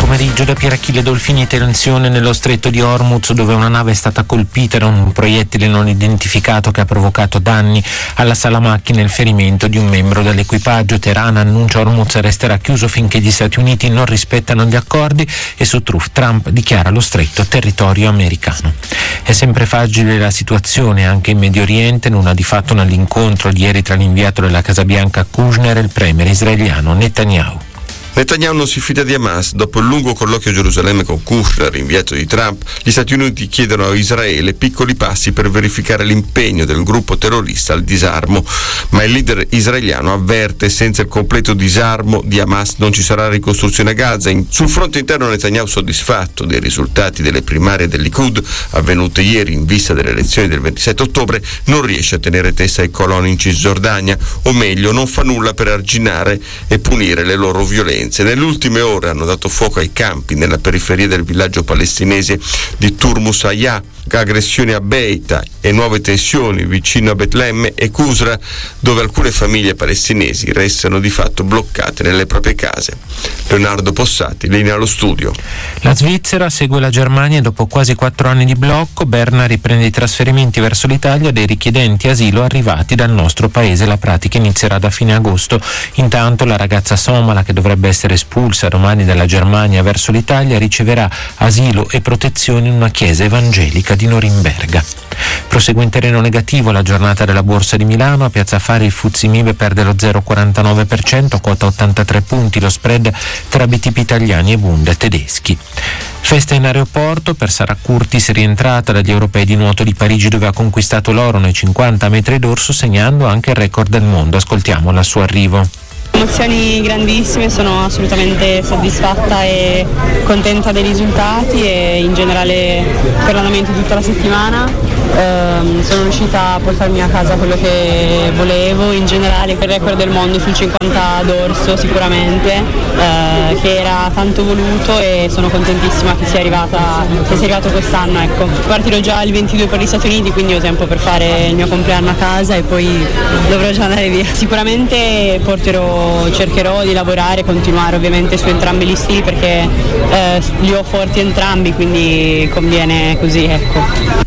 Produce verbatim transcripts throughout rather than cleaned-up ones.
pomeriggio da Pier Achille Dolfini, tensione nello stretto di Hormuz, dove una nave è stata colpita da un proiettile non identificato che ha provocato danni alla sala macchine e il ferimento di un membro dell'equipaggio. Teheran annuncia Hormuz resterà chiuso finché gli Stati Uniti non rispettano gli accordi e su Trump dichiara lo stretto territorio americano. È sempre fragile la situazione anche in Medio Oriente, nulla di fatto nell'incontro di ieri tra l'inviato della Casa Bianca Kushner e il premier israeliano Netanyahu. Netanyahu non si fida di Hamas. Dopo il lungo colloquio a Gerusalemme con Kushner, inviato di Trump, gli Stati Uniti chiedono a Israele piccoli passi per verificare l'impegno del gruppo terrorista al disarmo, ma il leader israeliano avverte: senza il completo disarmo di Hamas non ci sarà ricostruzione a Gaza. In, sul fronte interno Netanyahu, soddisfatto dei risultati delle primarie del Likud avvenute ieri in vista delle elezioni del ventisette ottobre, non riesce a tenere testa ai coloni in Cisgiordania, o meglio non fa nulla per arginare e punire le loro violenze. Nelle ultime ore hanno dato fuoco ai campi nella periferia del villaggio palestinese di Turmus Hayah, aggressioni a Beita e nuove tensioni vicino a Betlemme e Qusra, dove alcune famiglie palestinesi restano di fatto bloccate nelle proprie case. Leonardo Possati, linea allo studio. La Svizzera segue la Germania e dopo quasi quattro anni di blocco Berna riprende i trasferimenti verso l'Italia dei richiedenti asilo arrivati dal nostro paese. La pratica inizierà da fine agosto. Intanto la ragazza somala, che dovrebbe essere espulsa domani dalla Germania verso l'Italia, riceverà asilo e protezione in una chiesa evangelica di Norimberga. Prosegue in terreno negativo la giornata della Borsa di Milano. A Piazza Affari il F T S E Mib perde lo zero virgola quarantanove per cento, quota ottantatré punti, lo spread tra B T P italiani e Bund tedeschi. Festa in aeroporto per Sara Curtis, rientrata dagli europei di nuoto di Parigi, dove ha conquistato l'oro nei cinquanta metri d'orso, segnando anche il record del mondo. Ascoltiamola al suo arrivo. Emozioni grandissime, sono assolutamente soddisfatta e contenta dei risultati e in generale per l'andamento di tutta la settimana. Um, sono riuscita a portarmi a casa quello che volevo, in generale il record del mondo sul cinquanta d'orso sicuramente, uh, che era tanto voluto, e sono contentissima che sia arrivata, che sia arrivato quest'anno. Ecco. Partirò già il ventidue per gli Stati Uniti, quindi ho tempo per fare il mio compleanno a casa e poi dovrò già andare via. Sicuramente porterò, cercherò di lavorare, continuare ovviamente su entrambi gli stili, perché eh, li ho forti entrambi, quindi conviene così, ecco.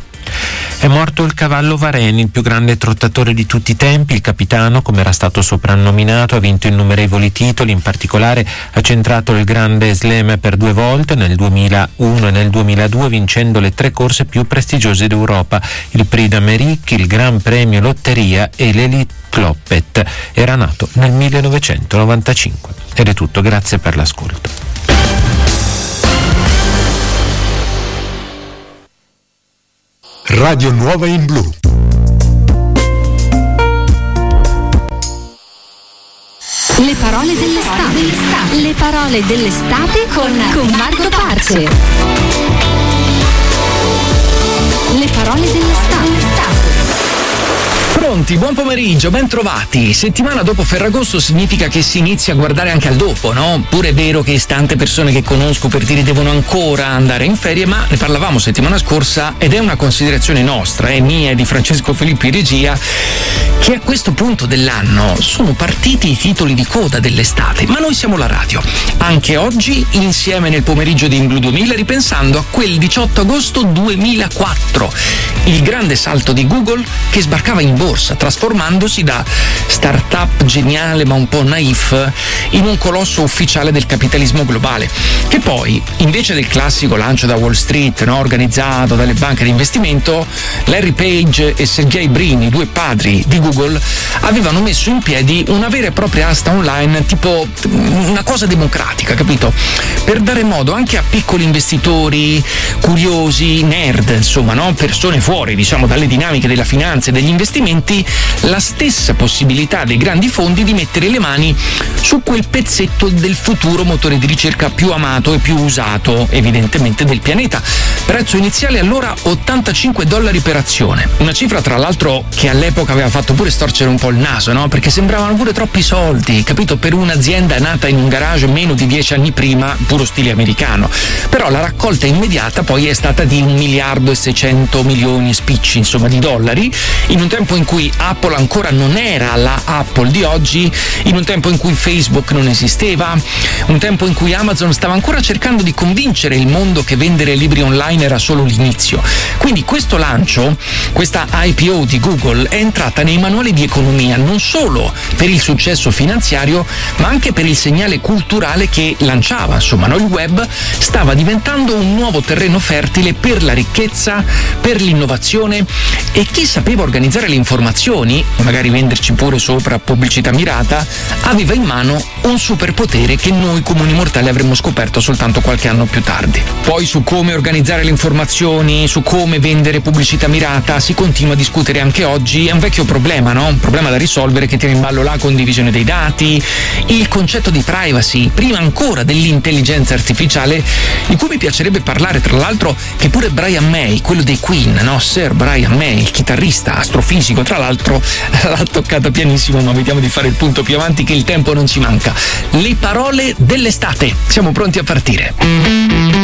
È morto il cavallo Vareni, il più grande trottatore di tutti i tempi. Il capitano, come era stato soprannominato, ha vinto innumerevoli titoli, in particolare ha centrato il Grande Slam per due volte, nel duemilauno e nel duemiladue, vincendo le tre corse più prestigiose d'Europa, il Prix d'Amérique, il Gran Premio Lotteria e l'Elite Cloppet. Era nato nel millenovecentonovantacinque. Ed è tutto, grazie per l'ascolto. Radio Nuova in Blu. Le parole dell'estate. Le parole dell'estate con, con Marco Parce. Le parole dell'estate. Pronti, buon pomeriggio, ben trovati. Settimana dopo Ferragosto significa che si inizia a guardare anche al dopo, no? Pure è vero che tante persone che conosco per dire devono ancora andare in ferie, ma ne parlavamo settimana scorsa ed è una considerazione nostra, è mia e di Francesco Filippi regia, che a questo punto dell'anno sono partiti i titoli di coda dell'estate, ma noi siamo la radio. Anche oggi, insieme nel pomeriggio di In Blu duemila, ripensando a quel diciotto agosto duemilaquattro, il grande salto di Google che sbarcava in borsa, trasformandosi da startup geniale ma un po' naif in un colosso ufficiale del capitalismo globale, che poi, invece del classico lancio da Wall Street, no, organizzato dalle banche di investimento, Larry Page e Sergey Brin, i due padri di Google, avevano messo in piedi una vera e propria asta online, tipo una cosa democratica, capito? Per dare modo anche a piccoli investitori, curiosi, nerd, insomma, no? Persone fuori, diciamo, dalle dinamiche della finanza e degli investimenti, la stessa possibilità dei grandi fondi di mettere le mani su quel pezzetto del futuro motore di ricerca più amato e più usato, evidentemente, del pianeta. Prezzo iniziale allora ottantacinque dollari per azione, una cifra tra l'altro che all'epoca aveva fatto pure storcere un po' il naso, no? Perché sembravano pure troppi soldi, capito, per un'azienda nata in un garage meno di dieci anni prima, puro stile americano. Però la raccolta immediata poi è stata di un miliardo e seicento milioni spicci, insomma, di dollari, in un tempo in in cui Apple ancora non era la Apple di oggi, in un tempo in cui Facebook non esisteva, un tempo in cui Amazon stava ancora cercando di convincere il mondo che vendere libri online era solo l'inizio. Quindi questo lancio, questa I P O di Google, è entrata nei manuali di economia non solo per il successo finanziario, ma anche per il segnale culturale che lanciava. Insomma, no? Il web stava diventando un nuovo terreno fertile per la ricchezza, per l'innovazione, e chi sapeva organizzare le informazioni, magari venderci pure sopra pubblicità mirata, aveva in mano un superpotere che noi comuni mortali avremmo scoperto soltanto qualche anno più tardi. Poi su come organizzare le informazioni, su come vendere pubblicità mirata si continua a discutere anche oggi. È un vecchio problema, no? Un problema da risolvere che tiene in ballo la condivisione dei dati, il concetto di privacy, prima ancora dell'intelligenza artificiale, di cui mi piacerebbe parlare, tra l'altro, che pure Brian May, quello dei Queen, no? Sir Brian May, il chitarrista astrofisico, tra l'altro, l'ha toccata pianissimo, ma vediamo di fare il punto più avanti che il tempo non ci manca. Le parole dell'estate. Siamo pronti a partire.